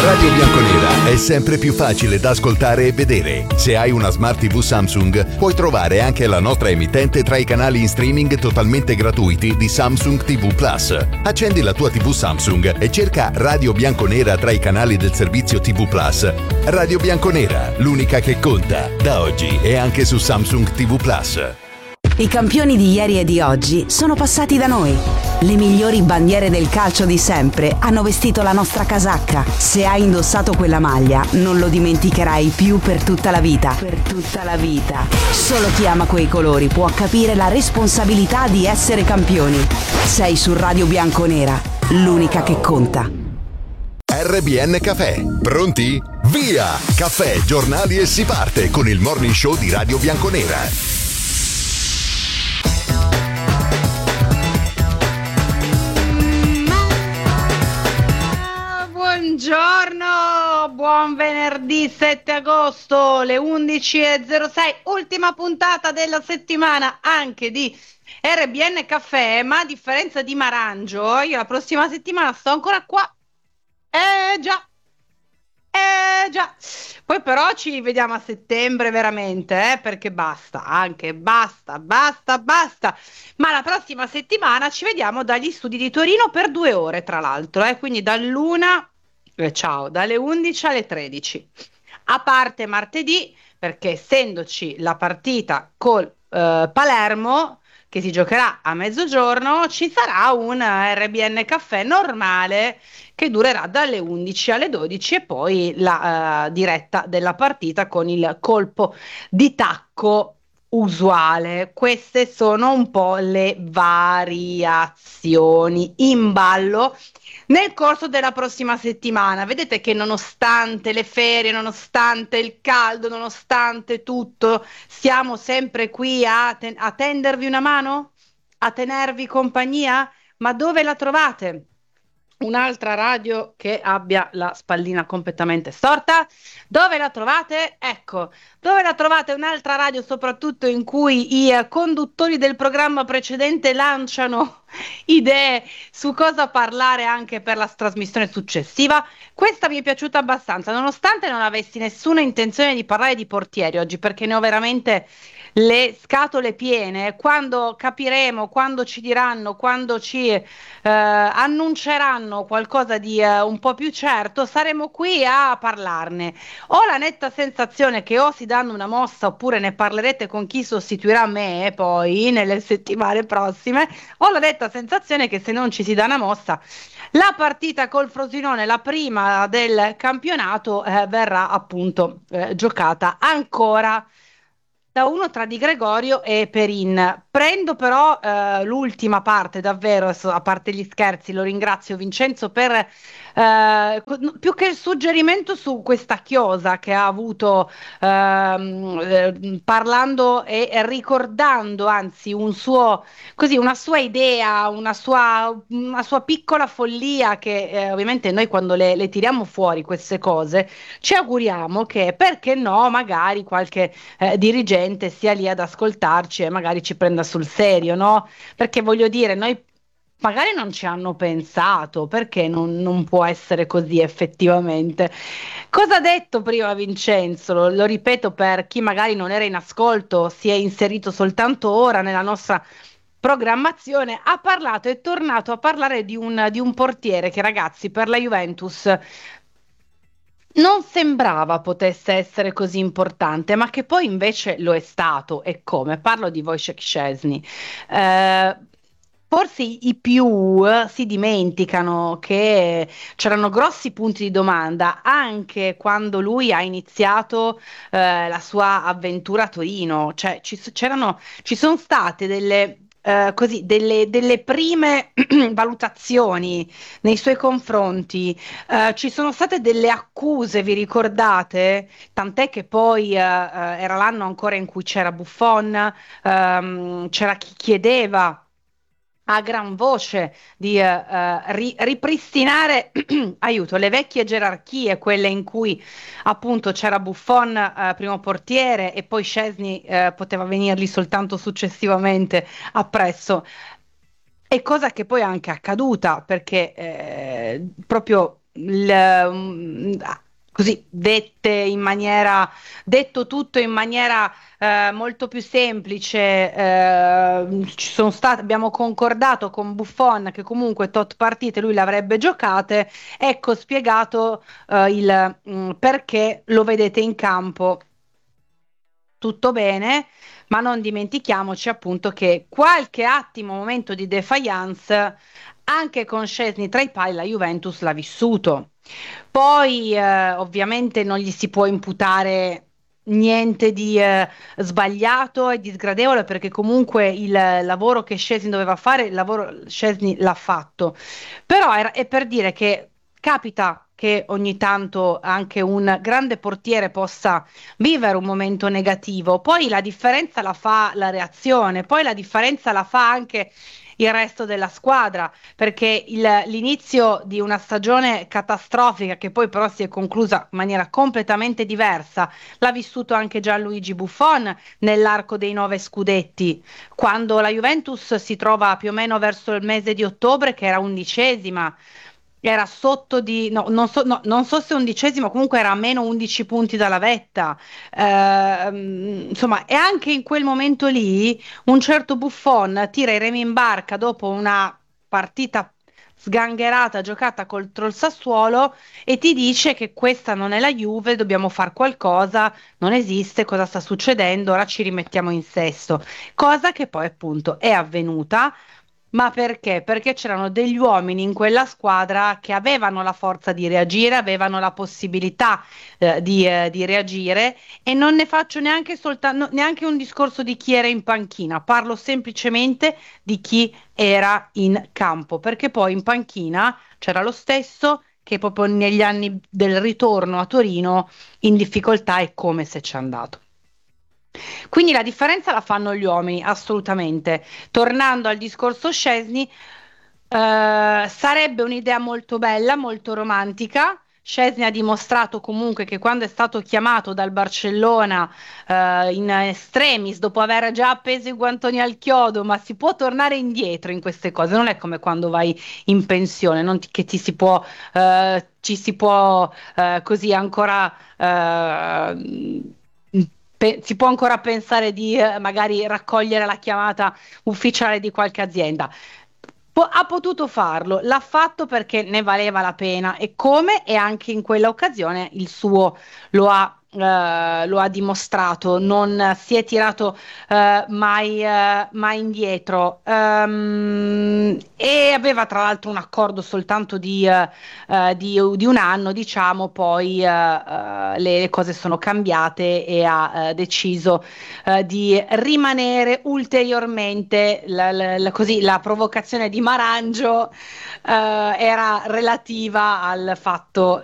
Radio Bianconera è sempre più facile da ascoltare e vedere. Se hai una Smart TV Samsung, puoi trovare anche la nostra emittente tra i canali in streaming totalmente gratuiti di Samsung TV Plus. Accendi la tua TV Samsung e cerca Radio Bianconera tra i canali del servizio TV Plus. Radio Bianconera, l'unica che conta, da oggi e anche su Samsung TV Plus. I campioni di ieri e di oggi sono passati da noi. Le migliori bandiere del calcio di sempre hanno vestito la nostra casacca. Se hai indossato quella maglia, non lo dimenticherai più per tutta la vita. Per tutta la vita. Solo chi ama quei colori può capire la responsabilità di essere campioni. Sei su Radio Bianconera, l'unica che conta. RBN Caffè. Pronti? Via! Caffè, giornali e si parte con il morning show di Radio Bianconera. Buongiorno, buon venerdì 7 agosto, le 11.06, ultima puntata della settimana anche di RBN Caffè, ma a differenza di Marangio, io la prossima settimana sto ancora qua. Già. Poi però ci vediamo a settembre veramente, perché basta. Ma la prossima settimana ci vediamo dagli studi di Torino per 2 ore, tra l'altro, quindi dalle 11 alle 13. A parte martedì, perché essendoci la partita col Palermo, che si giocherà a mezzogiorno, ci sarà un RBN Caffè normale che durerà dalle 11 alle 12 e poi la diretta della partita con il colpo di tacco usuale. Queste sono un po' le variazioni in ballo nel corso della prossima settimana. Vedete che nonostante le ferie, nonostante il caldo, nonostante tutto, siamo sempre qui a tendervi una mano? A tenervi compagnia? Ma dove la trovate? Un'altra radio che abbia la spallina completamente storta? Dove la trovate? Ecco, dove la trovate un'altra radio soprattutto in cui i conduttori del programma precedente lanciano idee su cosa parlare anche per la trasmissione successiva? Questa mi è piaciuta abbastanza, nonostante non avessi nessuna intenzione di parlare di portieri oggi, perché ne ho veramente le scatole piene. Quando capiremo, quando ci diranno, quando ci annunceranno qualcosa di un po' più certo, saremo qui a parlarne. Ho la netta sensazione che o si danno una mossa oppure ne parlerete con chi sostituirà me poi nelle settimane prossime. Ho la netta sensazione che se non ci si dà una mossa, la partita col Frosinone, la prima del campionato, verrà appunto giocata ancora da uno tra Di Gregorio e Perin. Prendo però l'ultima parte, davvero, a parte gli scherzi, lo ringrazio Vincenzo per più che il suggerimento su questa chiosa che ha avuto parlando e ricordando, anzi, una sua idea, una sua piccola follia che ovviamente noi quando le tiriamo fuori queste cose ci auguriamo che, perché no, magari qualche dirigente sia lì ad ascoltarci e magari ci prenda sul serio, no? Perché voglio dire, noi magari non ci hanno pensato, perché non può essere così effettivamente. Cosa ha detto prima Vincenzo? Lo ripeto per chi magari non era in ascolto, si è inserito soltanto ora nella nostra programmazione. Ha parlato, è tornato a parlare di un portiere che, ragazzi, per la Juventus non sembrava potesse essere così importante, ma che poi invece lo è stato. E come? Parlo di Wojciech Szczęsny. Forse i più si dimenticano che c'erano grossi punti di domanda anche quando lui ha iniziato la sua avventura a Torino. Cioè ci sono state delle prime valutazioni nei suoi confronti, ci sono state delle accuse, vi ricordate? Tant'è che poi era l'anno ancora in cui c'era Buffon, c'era chi chiedeva a gran voce di ripristinare aiuto, le vecchie gerarchie, quelle in cui appunto c'era Buffon primo portiere e poi Szczęsny poteva venirgli soltanto successivamente appresso. E cosa che poi è anche accaduta, perché proprio così detto tutto in maniera molto più semplice. Abbiamo concordato con Buffon che comunque tot partite lui le avrebbe giocate. Ecco spiegato perché lo vedete in campo. Tutto bene, ma non dimentichiamoci appunto che qualche attimo, momento di defiance, anche con Szczesny tra i pali, la Juventus l'ha vissuto. Poi ovviamente non gli si può imputare niente di sbagliato e di sgradevole, perché comunque il lavoro che Szczesny doveva fare, il lavoro Szczesny l'ha fatto. Però è per dire che capita che ogni tanto anche un grande portiere possa vivere un momento negativo, poi la differenza la fa la reazione, poi la differenza la fa anche il resto della squadra, perché l'inizio di una stagione catastrofica che poi però si è conclusa in maniera completamente diversa, l'ha vissuto anche Gianluigi Buffon nell'arco dei 9 scudetti, quando la Juventus si trova più o meno verso il mese di ottobre che era 11ª. Era sotto di, no, non so se 11º, comunque era a meno 11 punti dalla vetta. Insomma, e anche in quel momento lì un certo Buffon tira i remi in barca dopo una partita sgangherata giocata contro il Sassuolo e ti dice che questa non è la Juve, dobbiamo fare qualcosa, non esiste, cosa sta succedendo, ora ci rimettiamo in sesto. Cosa che poi appunto è avvenuta. Ma perché? Perché c'erano degli uomini in quella squadra che avevano la forza di reagire, avevano la possibilità di reagire, e non ne faccio neanche un discorso di chi era in panchina, parlo semplicemente di chi era in campo, perché poi in panchina c'era lo stesso che proprio negli anni del ritorno a Torino in difficoltà è come se c'è andato. Quindi la differenza la fanno gli uomini, assolutamente. Tornando al discorso Szczesny, sarebbe un'idea molto bella, molto romantica. Szczesny ha dimostrato comunque che quando è stato chiamato dal Barcellona in extremis, dopo aver già appeso i guantoni al chiodo, ma si può tornare indietro in queste cose, non è come quando vai in pensione, che ci si può così ancora si può ancora pensare di magari raccogliere la chiamata ufficiale di qualche azienda. Ha potuto farlo, l'ha fatto perché ne valeva la pena, e come, e anche in quella occasione il suo lo ha dimostrato, non si è tirato mai indietro. E aveva tra l'altro un accordo soltanto di un anno, diciamo, poi le cose sono cambiate e ha deciso di rimanere ulteriormente. Così, la provocazione di Marangio era relativa al fatto